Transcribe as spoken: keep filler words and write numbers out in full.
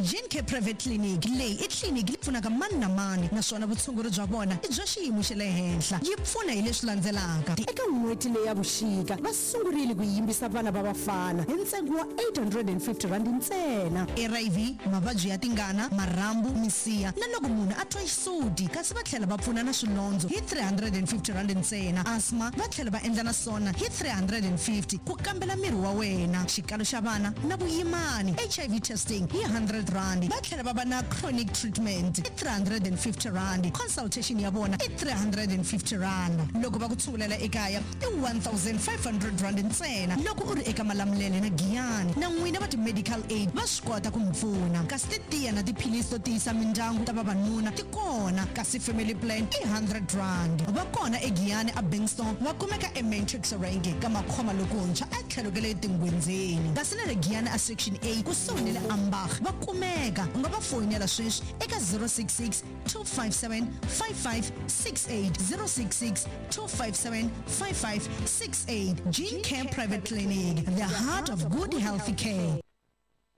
Gene Care Private Clinic leyi i clinic yi pfuna ka mani na mani naswona vutshunguri bya vona i bya xiyimo xa le henhla yi pfuna hi leswi landzelaka. Eka n'hweti leyi ya vuxika va sungurile ku yimbisa vana va vafana hi ntsengo wa eight hundred fifty rand ntsena. H I V, mavabyi ya tingana, marhambu, misiha na loko munhu a twa xisuti kasi va tlhela va pfuna na swilondzo hi three hundred fifty rand ntsena. Asthma va tlhela va endla na sona hi three hundred fifty ku kambela miri wa wena. Xikalo xa vana na vuyimani H I V testing hi one hundred rand. Va tlhela va va na chronic treatment hi three hundred fifty rand. Consultation ya vona i three hundred fifty rand. Loko va ku tshungulela ekaya i one thousand five hundred rand ntsena. Loko u ri eka Malamulele na Giyani na n'wina va ti medical aid va swi kota ku mi pfuna. Kasi ti tiya na tiphilisi to tiyisa mindyangu ta vavanuna ti kona. Kasi family plan i one hundred rand. Va kona eGiyani a Bingston va kumeka eMatrix Range ka Makhoma lokuntshwa a tlhelo ka le Tingwenzeni. Kasi na le Giyani a section A kusuhi ni le Ambach va kumeka u nga va fonela sweswi eka zero six six two five seven five five six eight zero six six two five seven five five six eight. Gene Care Private Clinic, the heart of good healthy care.